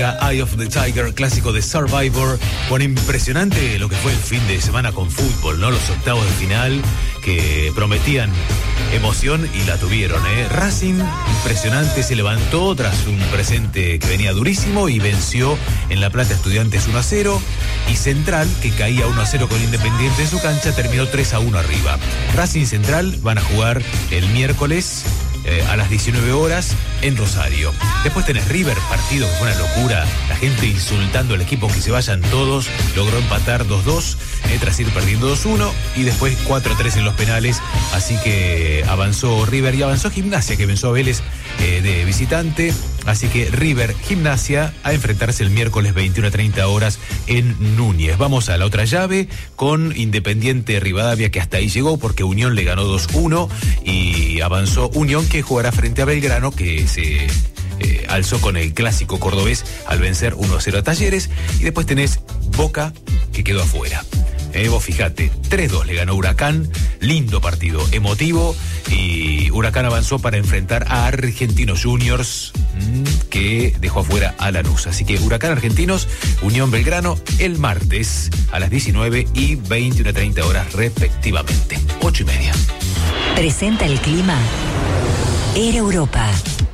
Eye of the Tiger, clásico de Survivor. Bueno, impresionante lo que fue el fin de semana con fútbol, ¿no? Los octavos de final que prometían emoción y la tuvieron, ¿eh? Racing, impresionante, se levantó tras un presente que venía durísimo y venció en La Plata Estudiantes 1-0. Y Central, que caía 1-0 con Independiente en su cancha, terminó 3-1 arriba. Racing y Central van a jugar el miércoles a las 19 horas en Rosario. Después tenés River, partido que fue una locura, la gente insultando al equipo, que se vayan todos. Logró empatar 2-2 tras ir perdiendo 2-1 y después 4-3 en los penales. Así que avanzó River y avanzó Gimnasia, que venció a Vélez de visitante. Así que River, Gimnasia a enfrentarse el miércoles 21:30 horas en Núñez. Vamos a la otra llave con Independiente Rivadavia, que hasta ahí llegó porque Unión le ganó 2-1 y avanzó Unión, que jugará frente a Belgrano, que se alzó con el clásico cordobés al vencer 1-0 a Talleres. Y después tenés Boca, que quedó afuera. Vos fijate, 3-2 le ganó Huracán, lindo partido, emotivo, y Huracán avanzó para enfrentar a Argentinos Juniors, que dejó afuera a Lanús. Así que Huracán, Argentinos, Unión, Belgrano, el martes a las 19 y 21:30 horas respectivamente. 8:30. Presenta el clima Air Europa.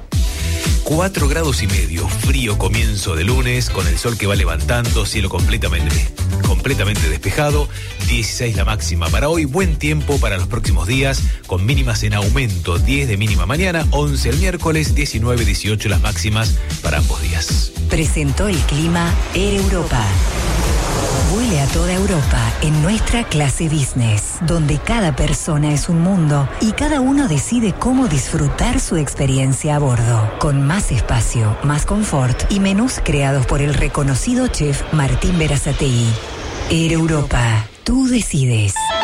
4 grados y medio, frío comienzo de lunes, con el sol que va levantando, cielo completamente despejado. 16 la máxima para hoy, buen tiempo para los próximos días, con mínimas en aumento, 10 de mínima mañana, 11 el miércoles, 19, 18 las máximas para ambos días. Presentó el clima Air Europa. Vuele a toda Europa en nuestra clase business, donde cada persona es un mundo y cada uno decide cómo disfrutar su experiencia a bordo, con más espacio, más confort y menús creados por el reconocido chef Martín Berazategui. Air Europa, tú decides.